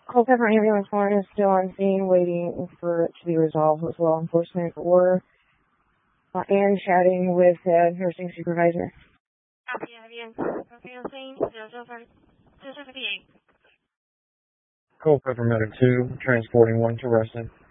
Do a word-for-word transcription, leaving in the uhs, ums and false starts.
Culpeper Ambulance one is still on scene waiting for it to be resolved with law enforcement or uh, and chatting with the nursing supervisor. Copy, have you copy on scene? zero zero five eight. Culpeper Medic two, transporting one to Reston.